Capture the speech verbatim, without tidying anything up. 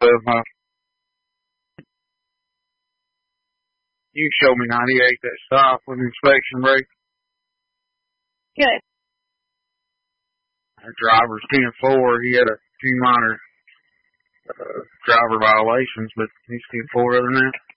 stuff, huh? You showed me ninety-eight that stop with inspection brake. Good. Our driver's ten four. He had a few minor uh, driver violations, but he's ten four other than that.